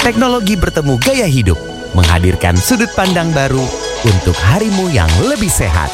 Teknologi bertemu gaya hidup, menghadirkan sudut pandang baru untuk harimu yang lebih sehat.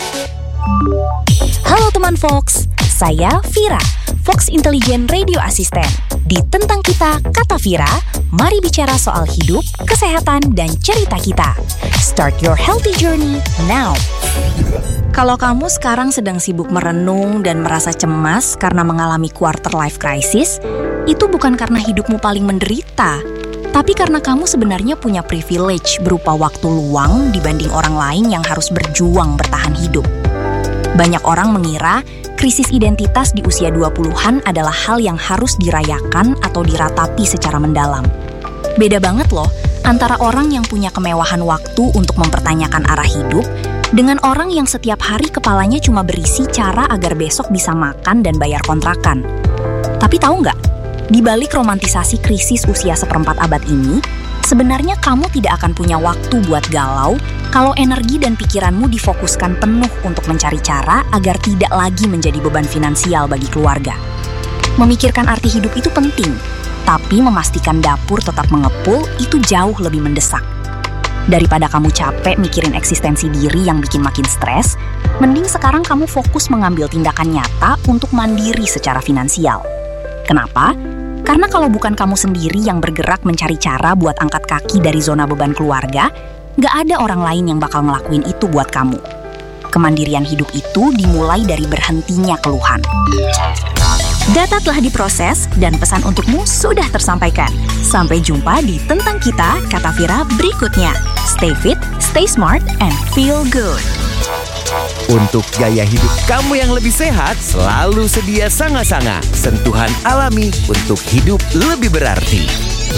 Halo teman Fox, saya Vira, Fox Intelligent Radio Assistant. Di Tentang Kita, Kata Vira, mari bicara soal hidup, kesehatan, dan cerita kita. Start your healthy journey now. Kalau kamu sekarang sedang sibuk merenung dan merasa cemas karena mengalami quarter life crisis, itu bukan karena hidupmu paling menderita, tapi karena kamu sebenarnya punya privilege berupa waktu luang dibanding orang lain yang harus berjuang bertahan hidup. Banyak orang mengira krisis identitas di usia 20-an adalah hal yang harus dirayakan atau diratapi secara mendalam. Beda banget loh antara orang yang punya kemewahan waktu untuk mempertanyakan arah hidup dengan orang yang setiap hari kepalanya cuma berisi cara agar besok bisa makan dan bayar kontrakan. Tapi tahu nggak? Di balik romantisasi krisis usia seperempat abad ini, sebenarnya kamu tidak akan punya waktu buat galau kalau energi dan pikiranmu difokuskan penuh untuk mencari cara agar tidak lagi menjadi beban finansial bagi keluarga. Memikirkan arti hidup itu penting, tapi memastikan dapur tetap mengepul itu jauh lebih mendesak. Daripada kamu capek mikirin eksistensi diri yang bikin makin stres, mending sekarang kamu fokus mengambil tindakan nyata untuk mandiri secara finansial. Kenapa? Karena kalau bukan kamu sendiri yang bergerak mencari cara buat angkat kaki dari zona beban keluarga, gak ada orang lain yang bakal ngelakuin itu buat kamu. Kemandirian hidup itu dimulai dari berhentinya keluhan. Data telah diproses dan pesan untukmu sudah tersampaikan. Sampai jumpa di Tentang Kita, Kata Vira berikutnya. Stay fit, stay smart, and feel good. Untuk gaya hidup kamu yang lebih sehat, selalu sedia Sanga-Sanga, sentuhan alami untuk hidup lebih berarti.